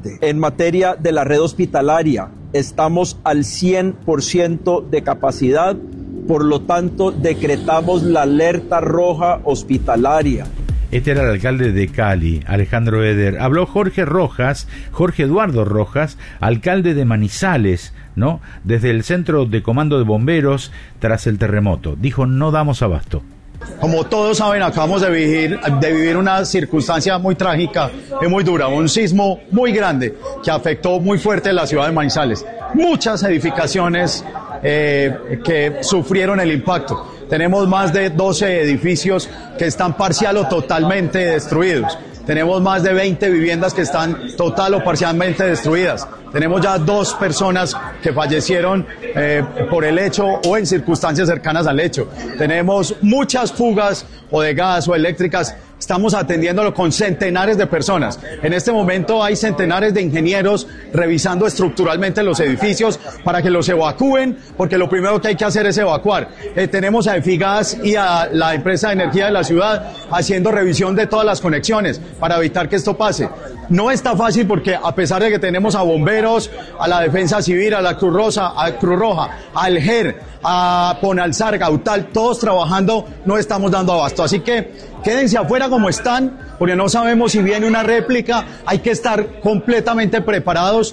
verde. En materia de la red hospitalaria, estamos al 100% de capacidad, por lo tanto, decretamos la alerta roja hospitalaria. Este era el alcalde de Cali, Alejandro Eder. Habló Jorge Eduardo Rojas, alcalde de Manizales, ¿no? Desde el Centro de Comando de Bomberos tras el terremoto. Dijo, no damos abasto. Como todos saben, acabamos de vivir una circunstancia muy trágica y muy dura, un sismo muy grande que afectó muy fuerte la ciudad de Manizales. Muchas edificaciones que sufrieron el impacto. Tenemos más de 12 edificios que están parcial o totalmente destruidos. Tenemos más de 20 viviendas que están total o parcialmente destruidas. Tenemos ya 2 personas que fallecieron por el hecho o en circunstancias cercanas al hecho. Tenemos muchas fugas o de gas o eléctricas. Estamos atendiéndolo con centenares de personas. En este momento hay centenares de ingenieros revisando estructuralmente los edificios para que los evacúen, porque lo primero que hay que hacer es evacuar. Tenemos a Efigas y a la empresa de energía de la ciudad haciendo revisión de todas las conexiones para evitar que esto pase. No está fácil porque a pesar de que tenemos a bomberos, a la Defensa Civil, a la Cruz Roja, al GER, a Ponalzar, Gautal, todos trabajando, no estamos dando abasto. Así que quédense afuera como están, porque no sabemos si viene una réplica, hay que estar completamente preparados.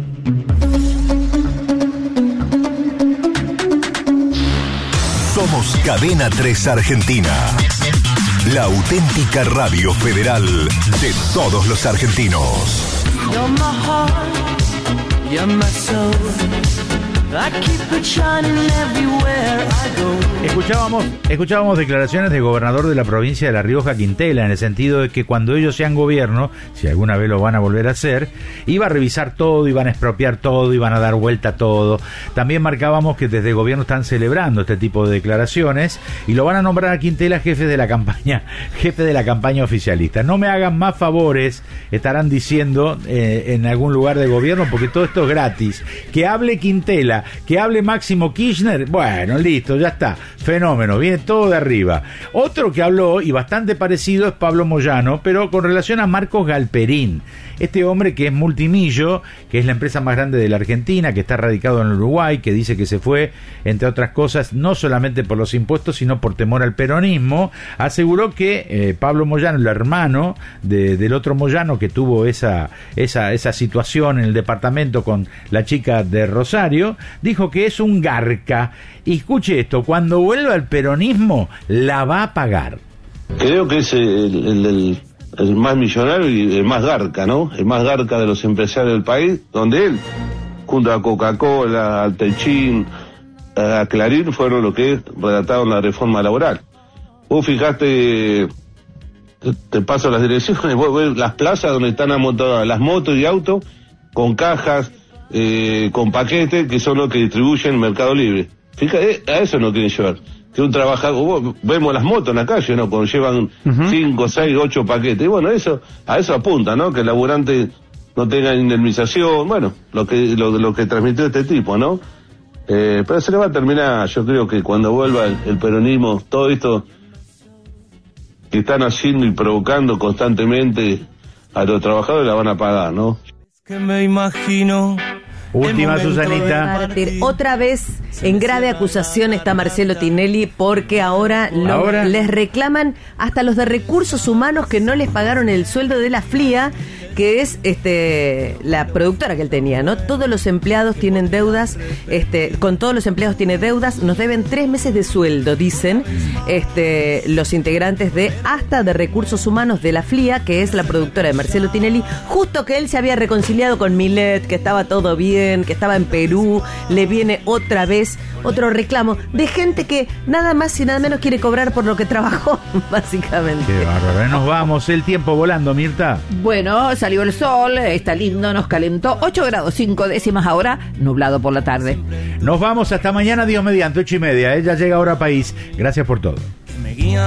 Somos Cadena 3 Argentina, la auténtica radio federal de todos los argentinos. You're my heart, you're my soul. I keep it shining everywhere I go. Escuchábamos declaraciones del gobernador de la provincia de La Rioja, Quintela, en el sentido de que cuando ellos sean gobierno, si alguna vez lo van a volver a hacer, iba a revisar todo, iban a expropiar todo, iban a dar vuelta a todo. También marcábamos que desde el gobierno están celebrando este tipo de declaraciones y lo van a nombrar a Quintela jefe de la campaña oficialista. No me hagan más favores, estarán diciendo en algún lugar de gobierno, porque todo esto es gratis. Que hable Quintela, que hable Máximo Kirchner, bueno, listo, ya está, fenómeno, viene todo de arriba. Otro que habló, y bastante parecido, es Pablo Moyano, pero con relación a Marcos Galperín, este hombre que es multimillo, que es la empresa más grande de la Argentina, que está radicado en el Uruguay, que dice que se fue, entre otras cosas, no solamente por los impuestos, sino por temor al peronismo. Aseguró que Pablo Moyano, el hermano del otro Moyano que tuvo esa situación en el departamento con la chica de Rosario, dijo que es un garca. Y escuche esto, cuando vuelva al peronismo, la va a pagar. Creo que es el más millonario y el más garca, ¿no? El más garca de los empresarios del país, donde él, junto a Coca-Cola, al Techín, a Clarín, fueron los que redactaron la reforma laboral. Vos fijaste, te paso las direcciones, vos ves las plazas donde están amontonadas las motos y autos, con cajas, con paquetes, que son los que distribuyen Mercado Libre. Fíjate, a eso no quieren llevar. Que un trabajador, vemos las motos en la calle, ¿no? Cuando llevan 5, 6, 8 paquetes. Y bueno, a eso apunta, ¿no? Que el laburante no tenga indemnización, bueno, lo que transmitió este tipo, ¿no? Pero se le va a terminar, yo creo que cuando vuelva el peronismo, todo esto que están haciendo y provocando constantemente a los trabajadores la van a pagar, ¿no? Es que me imagino. Última, Susanita. Otra vez en grave acusación está Marcelo Tinelli, porque ahora les reclaman hasta los de recursos humanos que no les pagaron el sueldo de la FLIA, que es la productora que él tenía, ¿no? Todos los empleados tienen deudas, con todos los empleados tiene deudas, nos deben 3 meses de sueldo, dicen los integrantes de recursos humanos de la FLIA, que es la productora de Marcelo Tinelli, justo que él se había reconciliado con Millet, que estaba todo bien, que estaba en Perú. Le viene otra vez otro reclamo de gente que nada más y nada menos quiere cobrar por lo que trabajó, básicamente. Qué bárbaro. Nos vamos, el tiempo volando, Mirta. Bueno, salió el sol, está lindo, nos calentó, 8 grados 5 décimas ahora, nublado por la tarde. Nos vamos hasta mañana, Dios mediante, 8:30. Ya llega Hora País. Gracias por todo.